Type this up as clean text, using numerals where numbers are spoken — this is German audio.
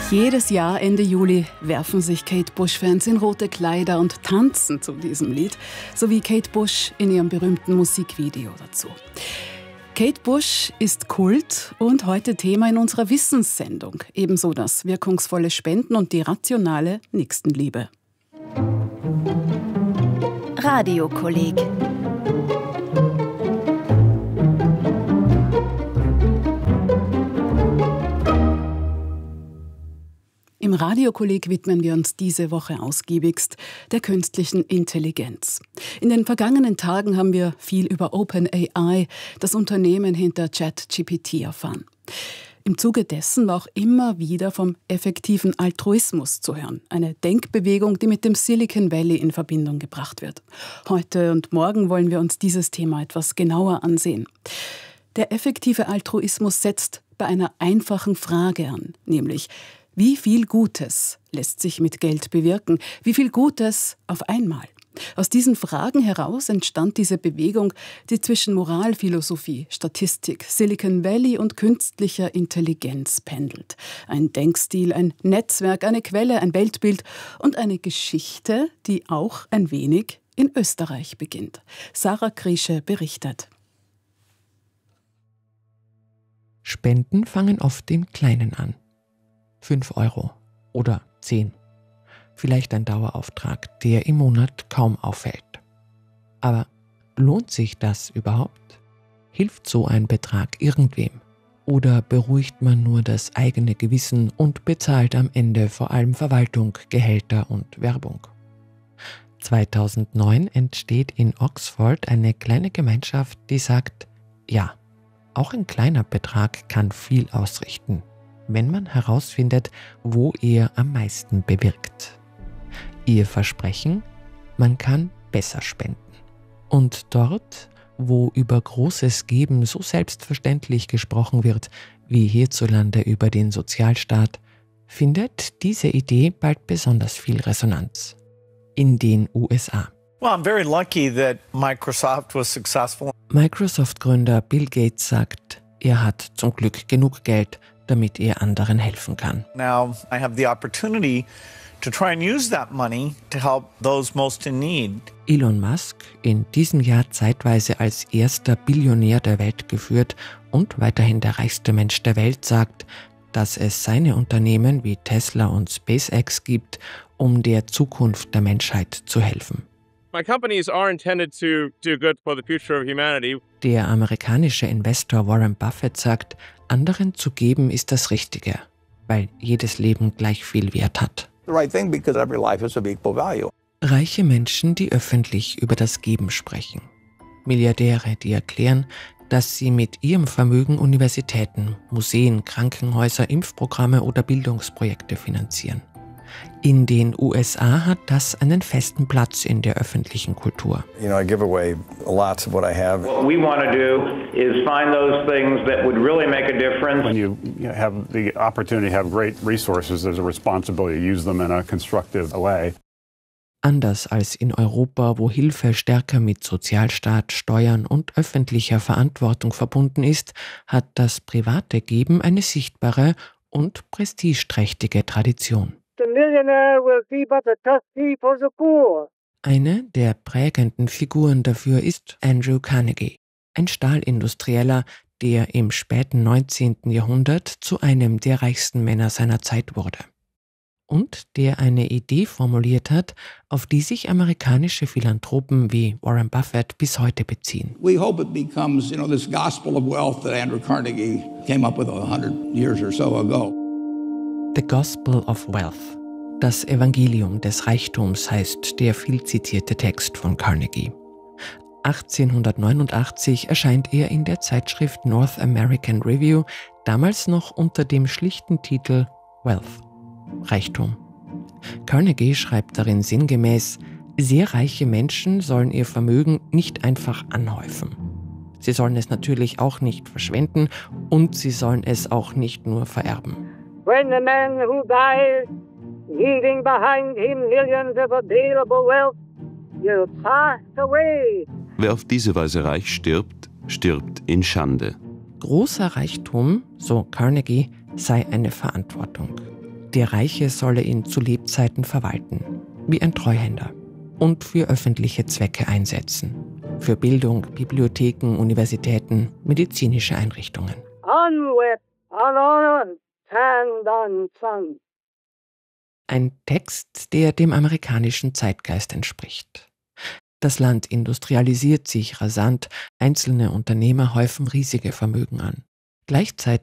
Jedes Jahr Ende Juli werfen sich Kate Bush-Fans in rote Kleider und tanzen zu diesem Lied, sowie Kate Bush in ihrem berühmten Musikvideo dazu. Kate Bush ist Kult und heute Thema in unserer Wissenssendung. Ebenso das wirkungsvolle Spenden und die rationale Nächstenliebe. Radiokolleg. Im Radiokolleg widmen wir uns diese Woche ausgiebigst der künstlichen Intelligenz. In den vergangenen Tagen haben wir viel über OpenAI, das Unternehmen hinter ChatGPT, erfahren. Im Zuge dessen war auch immer wieder vom effektiven Altruismus zu hören. Eine Denkbewegung, die mit dem Silicon Valley in Verbindung gebracht wird. Heute und morgen wollen wir uns dieses Thema etwas genauer ansehen. Der effektive Altruismus setzt bei einer einfachen Frage an, nämlich: Wie viel Gutes lässt sich mit Geld bewirken? Wie viel Gutes auf einmal? Aus diesen Fragen heraus entstand diese Bewegung, die zwischen Moralphilosophie, Statistik, Silicon Valley und künstlicher Intelligenz pendelt. Ein Denkstil, ein Netzwerk, eine Quelle, ein Weltbild und eine Geschichte, die auch ein wenig in Österreich beginnt. Sarah Kriesche berichtet. Spenden fangen oft im Kleinen an. 5 Euro oder 10. Vielleicht ein Dauerauftrag, der im Monat kaum auffällt. Aber lohnt sich das überhaupt? Hilft so ein Betrag irgendwem? Oder beruhigt man nur das eigene Gewissen und bezahlt am Ende vor allem Verwaltung, Gehälter und Werbung? 2009 entsteht in Oxford eine kleine Gemeinschaft, die sagt: Ja, auch ein kleiner Betrag kann viel ausrichten, wenn man herausfindet, wo er am meisten bewirkt. Ihr Versprechen: Man kann besser spenden. Und dort, wo über großes Geben so selbstverständlich gesprochen wird, wie hierzulande über den Sozialstaat, findet diese Idee bald besonders viel Resonanz. In den USA. Well, I'm very lucky that Microsoft was successful. Microsoft-Gründer Bill Gates sagt, er hat zum Glück genug Geld, damit er anderen helfen kann. Now I have the opportunity to try and use that money to help those most in need. Elon Musk, in diesem Jahr zeitweise als erster Billionär der Welt geführt und weiterhin der reichste Mensch der Welt, sagt, dass es seine Unternehmen wie Tesla und SpaceX gibt, um der Zukunft der Menschheit zu helfen. My companies are intended to do good for the future of humanity. Der amerikanische Investor Warren Buffett sagt, anderen zu geben ist das Richtige, weil jedes Leben gleich viel Wert hat. The right thing because every life is of equal value. Reiche Menschen, die öffentlich über das Geben sprechen. Milliardäre, die erklären, dass sie mit ihrem Vermögen Universitäten, Museen, Krankenhäuser, Impfprogramme oder Bildungsprojekte finanzieren. In den USA hat das einen festen Platz in der öffentlichen Kultur. I give away lots of what I have. What we want to do is find those things that would really make a difference. When you have the opportunity to have great resources, there's a responsibility to use them in a constructive way. Anders als in Europa, wo Hilfe stärker mit Sozialstaat, Steuern und öffentlicher Verantwortung verbunden ist, hat das private Geben eine sichtbare und prestigeträchtige Tradition. Eine der prägenden Figuren dafür ist Andrew Carnegie, ein Stahlindustrieller, der im späten 19. Jahrhundert zu einem der reichsten Männer seiner Zeit wurde. Und der eine Idee formuliert hat, auf die sich amerikanische Philanthropen wie Warren Buffett bis heute beziehen. We hope it becomes, this gospel of wealth that Andrew Carnegie came up with 100 years or so ago. The Gospel of Wealth. Das Evangelium des Reichtums heißt der viel zitierte Text von Carnegie. 1889 erscheint er in der Zeitschrift North American Review, damals noch unter dem schlichten Titel Wealth, Reichtum. Carnegie schreibt darin sinngemäß: Sehr reiche Menschen sollen ihr Vermögen nicht einfach anhäufen. Sie sollen es natürlich auch nicht verschwenden und sie sollen es auch nicht nur vererben. When the man who dies, leaving behind him millions of available wealth, will pass away. Wer auf diese Weise reich stirbt, stirbt in Schande. Großer Reichtum, so Carnegie, sei eine Verantwortung. Der Reiche solle ihn zu Lebzeiten verwalten, wie ein Treuhänder, und für öffentliche Zwecke einsetzen. Für Bildung, Bibliotheken, Universitäten, medizinische Einrichtungen. Ein Text, der dem amerikanischen Zeitgeist entspricht. Das Land industrialisiert sich rasant, einzelne Unternehmer häufen riesige Vermögen an. Gleichzeitig